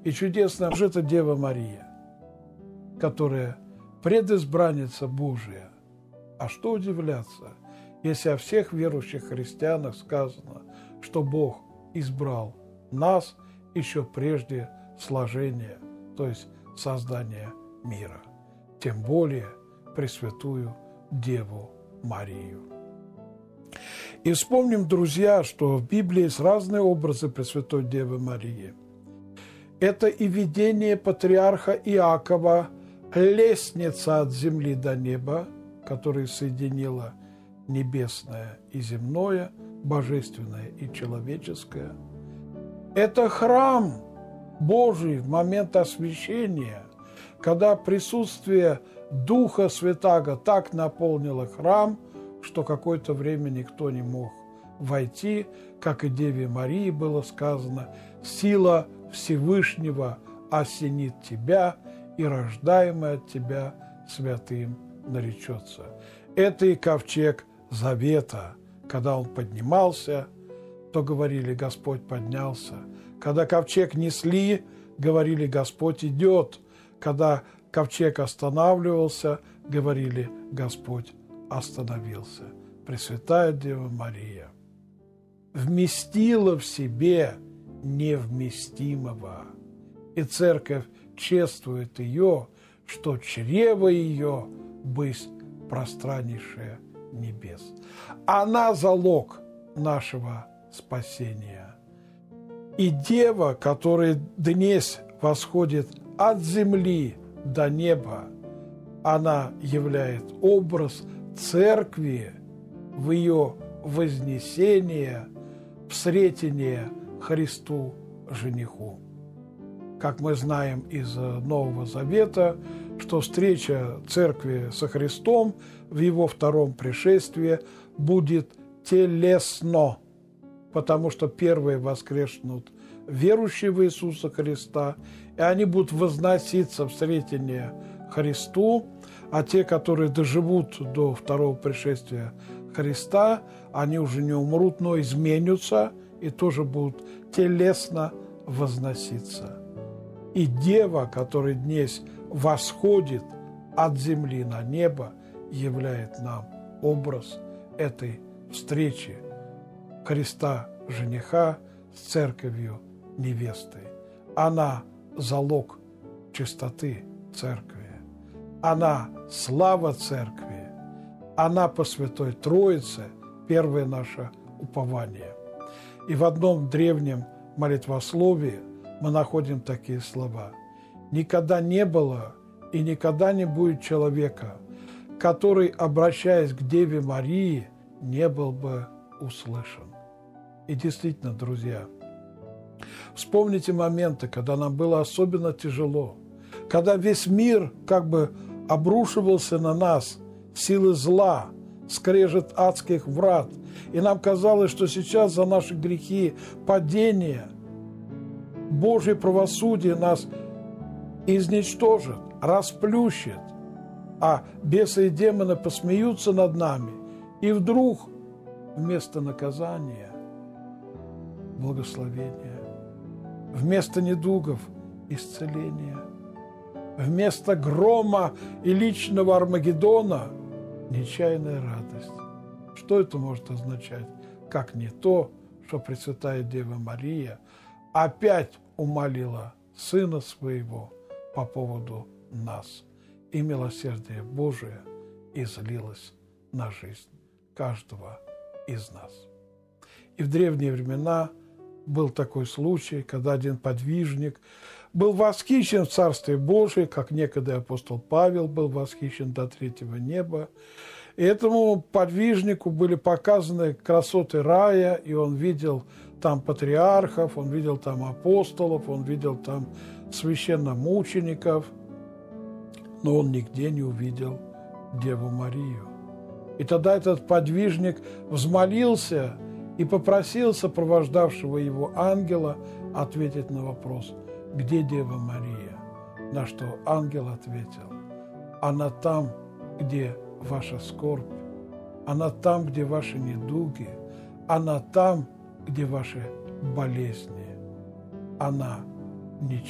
И чудесно же это Дева Мария, которая предизбранница Божия. А что удивляться, если о всех верующих христианах сказано, что Бог избрал нас еще прежде сложения, то есть создания мира, тем более Пресвятую Деву Марию. И вспомним, друзья, что в Библии есть разные образы Пресвятой Девы Марии. Это и видение патриарха Иакова, лестница от земли до неба, которая соединила небесное и земное, божественное и человеческое. Это храм Божий в момент освящения, когда присутствие Духа Святаго так наполнило храм, что какое-то время никто не мог войти, как и Деве Марии было сказано: «Сила Всевышнего осенит тебя, и рождаемый от тебя святым наречется». Это и ковчег Завета. Когда он поднимался, то говорили: «Господь поднялся». Когда ковчег несли, говорили: «Господь идет». Когда ковчег останавливался, говорили: «Господь остановился». Пресвятая Дева Мария вместила в себе невместимого, и Церковь чествует ее, что чрево ее бысть пространнейшее небес. Она залог нашего спасения. И Дева, которая днесь восходит от земли до неба, она являет образ Церкви в ее вознесение, в сретение Христу жениху. Как мы знаем из Нового Завета, что встреча Церкви со Христом в Его втором пришествии будет телесно, потому что первые воскреснут верующие в Иисуса Христа, и они будут возноситься в сретение Христу, а те, которые доживут до второго пришествия Христа, они уже не умрут, но изменятся и тоже будут телесно возноситься. И Дева, которая днесь восходит от земли на небо, являет нам образ этой встречи Христа жениха с Церковью невестой. Она залог чистоты Церкви. Она слава Церкви. Она по Святой Троице первое наше упование. И в одном древнем молитвословии мы находим такие слова: «Никогда не было и никогда не будет человека, который, обращаясь к Деве Марии, не был бы услышан». И действительно, друзья, вспомните моменты, когда нам было особенно тяжело, когда весь мир как бы обрушивался на нас, силы зла, скрежет адских врат, и нам казалось, что сейчас за наши грехи, падения, Божье правосудие нас изничтожит, расплющит, а бесы и демоны посмеются над нами, и вдруг вместо наказания – благословение, вместо недугов – исцеление, вместо грома и личного Армагеддона – нечаянная радость. Что это может означать? Как не то, что Пресвятая Дева Мария опять умолила Сына Своего по поводу нас, и милосердие Божие излилось на жизнь каждого из нас. И в древние времена был такой случай, когда один подвижник был восхищен в Царстве Божие, как некогда апостол Павел был восхищен до третьего неба. И этому подвижнику были показаны красоты рая, и он видел там патриархов, он видел там апостолов, он видел там священномучеников, но он нигде не увидел Деву Марию. И тогда этот подвижник взмолился и попросил сопровождавшего его ангела ответить на вопрос: «Где Дева Мария?» На что ангел ответил: «Она там, где ваша скорбь, она там, где ваши недуги, она там, где ваши болезни, она ничего».